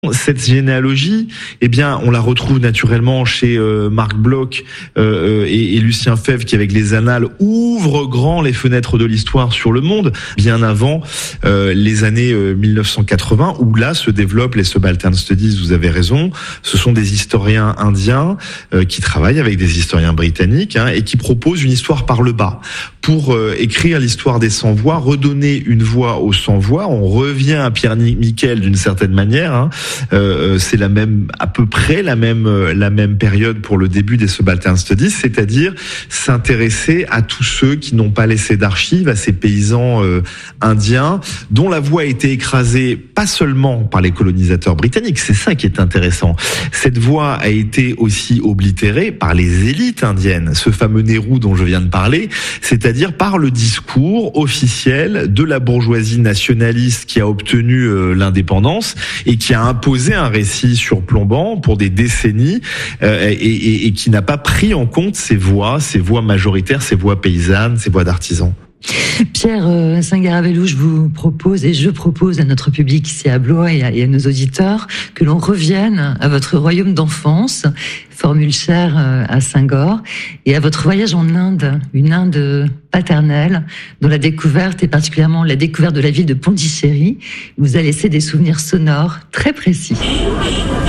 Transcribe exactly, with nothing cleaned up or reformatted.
Cette généalogie, eh bien, on la retrouve naturellement chez euh, Marc Bloch euh, et, et Lucien Febvre, qui avec les Annales ouvrent grand les fenêtres de l'histoire sur le monde, bien avant euh, les années euh, mille neuf cent quatre-vingts, où là se développent les Subaltern Studies. Vous avez raison, ce sont des historiens indiens euh, qui travaillent avec des historiens britanniques hein, et qui proposent une histoire par le bas pour euh, écrire l'histoire des sans-voix, redonner une voix aux sans-voix. On revient à Pierre Miquel d'une certaine manière. Hein. Euh, c'est la même, à peu près la même, la même période pour le début des Subaltern Studies, c'est-à-dire s'intéresser à tous ceux qui n'ont pas laissé d'archives, à ces paysans euh, indiens dont la voix a été écrasée pas seulement par les colonisateurs britanniques. C'est ça qui est intéressant. Cette voix a été aussi oblitérée par les élites indiennes, ce fameux Nehru dont je viens de parler, c'est-à-dire par le discours officiel de la bourgeoisie nationaliste qui a obtenu euh, l'indépendance et qui a imposé un récit surplombant pour des décennies euh, et, et, et qui n'a pas pris en compte ces voix, ces voix majoritaires, ces voix paysannes, ces voix d'artisans. Pierre euh, Sangarabellou, je vous propose et je propose à notre public ici à Blois et à, et à nos auditeurs que l'on revienne à votre royaume d'enfance, formule chère euh, à Senghor, et à votre voyage en Inde, une Inde paternelle, dont la découverte, et particulièrement la découverte de la ville de Pondichéry, vous a laissé des souvenirs sonores très précis.